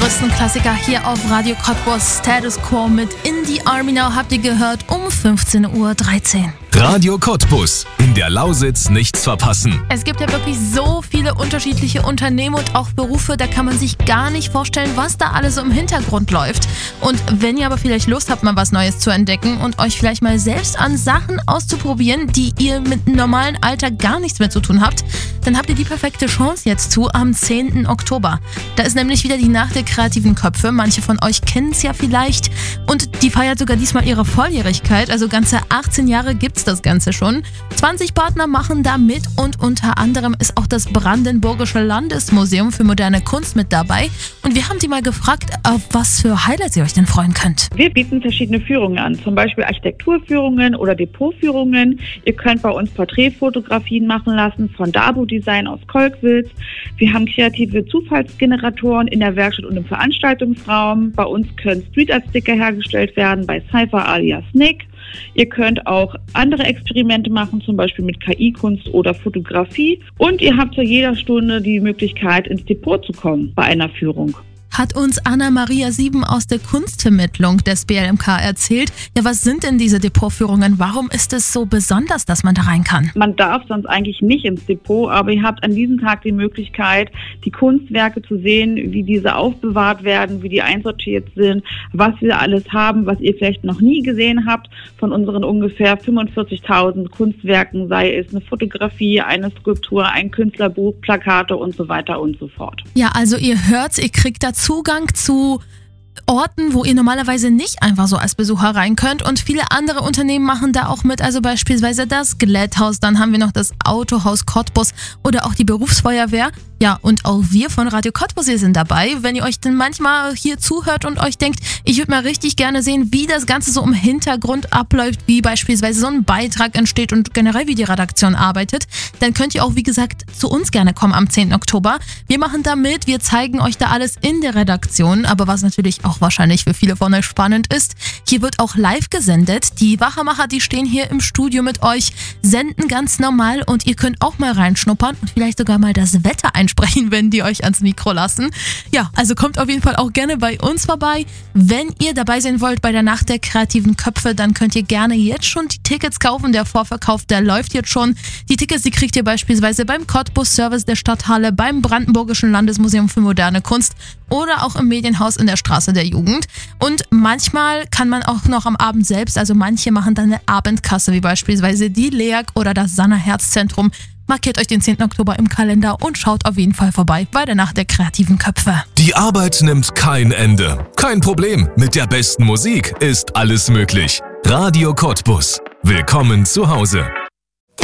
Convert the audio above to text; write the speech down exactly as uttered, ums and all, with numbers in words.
größten Klassiker hier auf Radio Cottbus. Status Quo mit In the Army Now habt ihr gehört um fünfzehn Uhr dreizehn. Radio Cottbus. In der Lausitz nichts verpassen. Es gibt ja wirklich so viele unterschiedliche Unternehmen und auch Berufe, da kann man sich gar nicht vorstellen, was da alles so im Hintergrund läuft. Und wenn ihr aber vielleicht Lust habt, mal was Neues zu entdecken und euch vielleicht mal selbst an Sachen auszuprobieren, die ihr mit dem normalen Alltag gar nichts mehr zu tun habt, dann habt ihr die perfekte Chance jetzt zu am zehnten Oktober. Da ist nämlich wieder die Nacht der kreativen Köpfe. Manche von euch kennen es ja vielleicht. Und die feiert sogar diesmal ihre Volljährigkeit. Also ganze achtzehn Jahre gibt's das Ganze schon. zwanzig Partner machen da mit und unter anderem ist auch das Brandenburgische Landesmuseum für moderne Kunst mit dabei. Und wir haben die mal gefragt, auf was für Highlights ihr euch denn freuen könnt. Wir bieten verschiedene Führungen an, zum Beispiel Architekturführungen oder Depotführungen. Ihr könnt bei uns Porträtfotografien machen lassen von Dabo Design aus Kolkwitz. Wir haben kreative Zufallsgeneratoren in der Werkstatt und im Veranstaltungsraum. Bei uns können Street Art Sticker hergestellt werden bei Cypher alias Nick. Ihr könnt auch andere Experimente machen, zum Beispiel mit K I-Kunst oder Fotografie. Und ihr habt zu jeder Stunde die Möglichkeit, ins Depot zu kommen bei einer Führung. Hat uns Anna-Maria Sieben aus der Kunstvermittlung des B L M K erzählt. Ja, was sind denn diese Depotführungen? Warum ist es so besonders, dass man da rein kann? Man darf sonst eigentlich nicht ins Depot, aber ihr habt an diesem Tag die Möglichkeit, die Kunstwerke zu sehen, wie diese aufbewahrt werden, wie die einsortiert sind, was wir alles haben, was ihr vielleicht noch nie gesehen habt von unseren ungefähr fünfundvierzigtausend Kunstwerken, sei es eine Fotografie, eine Skulptur, ein Künstlerbuch, Plakate und so weiter und so fort. Ja, also ihr hört, ihr kriegt dazu Zugang zu Orten, wo ihr normalerweise nicht einfach so als Besucher rein könnt, und viele andere Unternehmen machen da auch mit, also beispielsweise das Glätthaus, dann haben wir noch das Autohaus Cottbus oder auch die Berufsfeuerwehr. Ja, und auch wir von Radio Cottbus, wir sind dabei. Wenn ihr euch denn manchmal hier zuhört und euch denkt, ich würde mal richtig gerne sehen, wie das Ganze so im Hintergrund abläuft, wie beispielsweise so ein Beitrag entsteht und generell wie die Redaktion arbeitet, dann könnt ihr auch, wie gesagt, zu uns gerne kommen am zehnten Oktober. Wir machen da mit, wir zeigen euch da alles in der Redaktion, aber was natürlich auch wahrscheinlich für viele von euch spannend ist, hier wird auch live gesendet. Die Wachermacher, die stehen hier im Studio mit euch, senden ganz normal und ihr könnt auch mal reinschnuppern und vielleicht sogar mal das Wetter einsprechen, wenn die euch ans Mikro lassen. Ja, also kommt auf jeden Fall auch gerne bei uns vorbei. Wenn ihr dabei sein wollt bei der Nacht der kreativen Köpfe, dann könnt ihr gerne jetzt schon die Tickets kaufen. Der Vorverkauf, der läuft jetzt schon. Die Tickets, die kriegt ihr beispielsweise beim Cottbus Service der Stadthalle, beim Brandenburgischen Landesmuseum für moderne Kunst oder auch im Medienhaus in der Straße der Jugend. Und manchmal kann man auch noch am Abend selbst, also manche machen dann eine Abendkasse, wie beispielsweise die L E A G oder das Sanna Herzzentrum. Markiert euch den zehnten Oktober im Kalender und schaut auf jeden Fall vorbei bei der Nacht der kreativen Köpfe. Die Arbeit nimmt kein Ende. Kein Problem, mit der besten Musik ist alles möglich. Radio Cottbus. Willkommen zu Hause.